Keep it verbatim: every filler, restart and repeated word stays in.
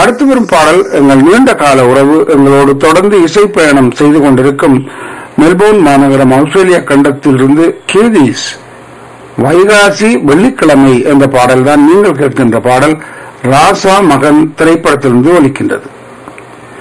அடுத்து வரும் பாடல் எங்கள் நீண்ட கால உறவு எங்களோடு தொடர்ந்து இசை பயணம் செய்து கொண்டிருக்கும் மெல்போர்ன் மாநகரம் ஆஸ்திரேலியா கண்டத்திலிருந்து கேதீஸ் வைகாசி வெள்ளிக்கிழமை என்ற பாடல் தான் நீங்கள் கேட்கின்ற பாடல் ராசா மகன் திரைப்படத்திலிருந்து ஒலிக்கின்றது.